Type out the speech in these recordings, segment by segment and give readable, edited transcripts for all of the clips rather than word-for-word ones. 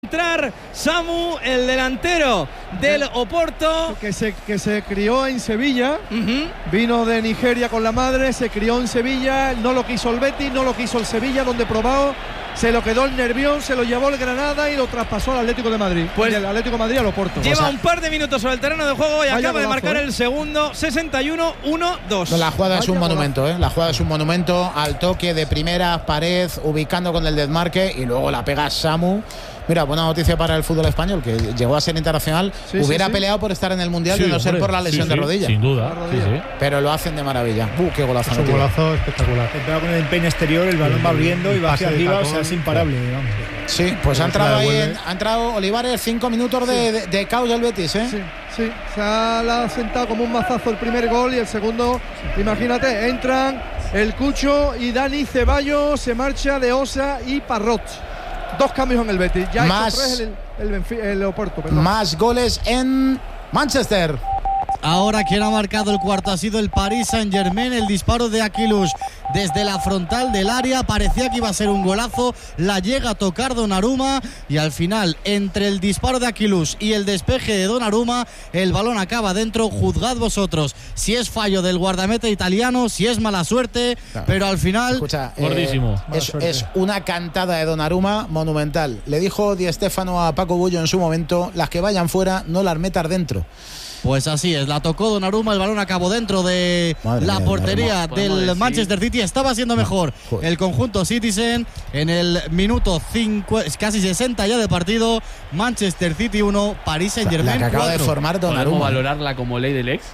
entrar Samu, el delantero del Oporto. Que se crió en Sevilla, vino de Nigeria con la madre, se crió en Sevilla, no lo quiso el Betis, no lo quiso el Sevilla, donde probado, se lo quedó el Nervión, se lo llevó el Granada y lo traspasó al Atlético de Madrid. Pues del Atlético de Madrid al Oporto. Lleva un par de minutos sobre el terreno de juego y acaba de marcar el segundo. 61-1-2. La jugada es un monumento, ¿eh? La jugada es un monumento al toque de primera, Pared, ubicando con el desmarque y luego la pega Samu. Mira, buena noticia para el fútbol español, que llegó a ser internacional. Hubiera peleado por estar en el Mundial de no ser por la lesión de rodilla. Sin duda. Pero lo hacen de maravilla. Qué golazo. Es un golazo espectacular. Entraba con el empeine exterior, el balón va abriendo y va hacia arriba, o sea, es imparable. Vamos. Sí, pues ha entrado ahí, ha entrado Olivares, 5 minutos de caos del Betis, ¿eh? Sí, se ha sentado como un mazazo el primer gol y el segundo, imagínate, entran el Cucho y Dani Ceballos, se marcha de Osa y Parrot. 2 cambios en el Betis. Ya más, el Oporto. Más goles en Manchester. Ahora quien ha marcado el cuarto ha sido el Paris Saint-Germain. El disparo de Aquilush desde la frontal del área parecía que iba a ser un golazo, la llega a tocar Donnarumma y al final, entre el disparo de Aquilush y el despeje de Donnarumma, el balón acaba dentro. Juzgad vosotros si es fallo del guardameta italiano, si es mala suerte, pero al final, escucha, gordísimo. Es una cantada de Donnarumma monumental. Le dijo Di Stéfano a Paco Bullo en su momento: las que vayan fuera no las metas dentro. Pues así es, la tocó Donnarumma, el balón acabó dentro de la portería del Manchester City. Estaba siendo mejor el conjunto Citizen en el minuto casi 60 ya de partido. Manchester City 1, Paris Saint-Germain 4. La que acaba de formar Donnarumma. ¿Podemos valorarla como ley del ex?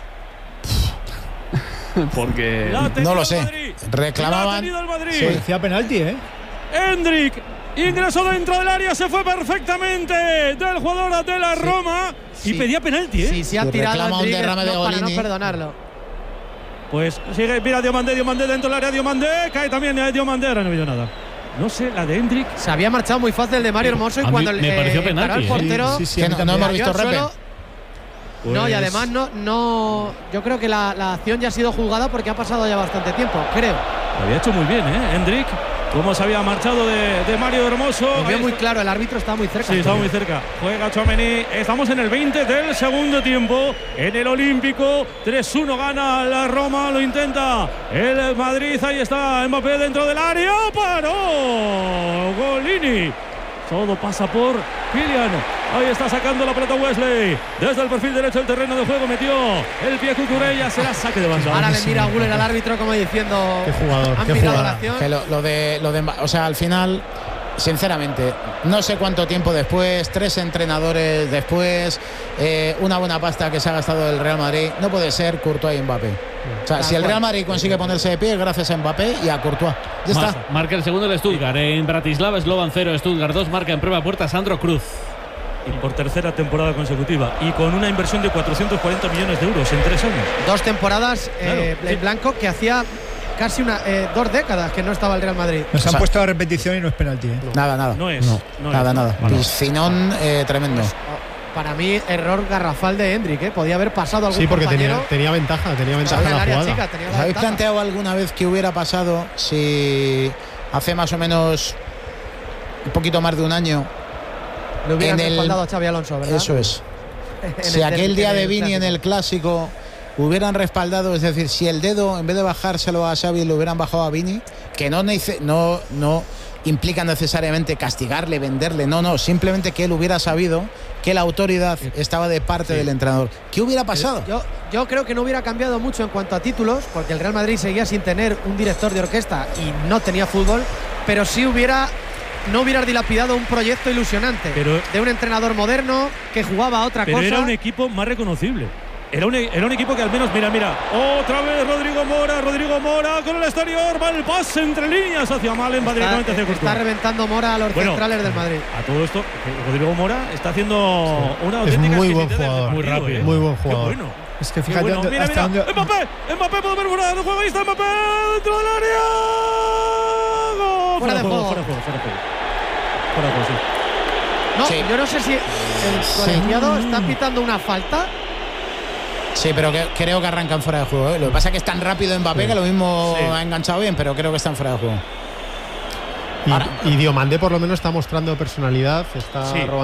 Porque no lo sé. Reclamaban. Sí. Decía penalti, ¿eh? Endrick ingresó dentro del área, se fue perfectamente del jugador de la Roma y pedía penalti, ¿eh? Sí, se ha tirado un derrame de para no perdonarlo. Pues sigue, mira Diomandé dentro del área, Diomandé, cae también Diomandé, ahora no veo nada. No sé, la de Endrick. Se había marchado muy fácil de Mario Hermoso y cuando me pareció penalti, paró el portero, no hemos visto repe. Pues no, y además no, yo creo que la acción ya ha sido juzgada porque ha pasado ya bastante tiempo, creo. Lo había hecho muy bien, Endrick. Cómo se había marchado de Mario Hermoso. Lo veo muy claro, el árbitro está muy cerca. Sí, está muy cerca. Juega Tchouaméni. Estamos en el 20 del segundo tiempo. En el Olímpico. 3-1 gana la Roma. Lo intenta el Madrid. Ahí está Mbappé dentro del área. ¡Paró! Golini. Todo pasa por Kylian. Ahí está sacando la pelota Wesley. Desde el perfil derecho del terreno de juego metió el pie Cucurella. Será saque de banda. Ahora le mira a Güler al árbitro como diciendo: qué jugador, han pitado la acción. Que lo de o sea, al final, sinceramente, no sé cuánto tiempo después, 3 entrenadores después, una buena pasta que se ha gastado el Real Madrid, no puede ser Courtois y Mbappé. O sea, si el Real Madrid consigue ponerse de pie, gracias a Mbappé y a Courtois. Ya está. Marca el segundo el Stuttgart. En Bratislava, Slovan 0, Stuttgart 2. Marca en prueba puerta Sandro Cruz. Y por tercera temporada consecutiva. Y con una inversión de 440 millones de euros en 3 años. 2 temporadas en blanco, que hacía casi 2 décadas que no estaba el Real Madrid. Nos han puesto la repetición y no es penalti. Nada. No es. Nada. Piscinón tremendo. Pues, para mí, error garrafal de Endrick, Podía haber pasado algún porque compañero. tenía ventaja en la jugada. Chica, ¿Os habéis planteado alguna vez qué hubiera pasado si hace más o menos un poquito más de un año le hubieran respaldado a Xabi Alonso, ¿verdad? Eso es. Si aquel día de Vini en el Clásico hubieran respaldado, es decir, si el dedo en vez de bajárselo a Xavi lo hubieran bajado a Vini, que no implica necesariamente castigarle, venderle, no, simplemente que él hubiera sabido que la autoridad estaba de parte del entrenador. ¿Qué hubiera pasado? Yo creo que no hubiera cambiado mucho en cuanto a títulos, porque el Real Madrid seguía sin tener un director de orquesta y no tenía fútbol, pero sí no hubiera dilapidado un proyecto ilusionante de un entrenador moderno que jugaba a otra cosa. Pero era un equipo más reconocible. Era un equipo que al menos, mira, otra vez Rodrigo Mora con el exterior, va el pase entre líneas hacia Malen, va directamente hacia Courtois. Está reventando Mora a los centrales del Madrid. A todo esto, Rodrigo Mora está haciendo una auténtica muy buen jugador, muy rápido, muy buen jugador. Qué bueno. Es que fíjate mira, Mbappé puede ver fuera de juego, ahí está Mbappé dentro del área. Fuera de juego, sí. No, yo no sé si el colegiado está pitando una falta. Sí, pero creo que arrancan fuera de juego. Lo que pasa es que es tan rápido Mbappé que lo mismo ha enganchado bien, pero creo que están fuera de juego. Y Diomandé por lo menos está mostrando personalidad, está robando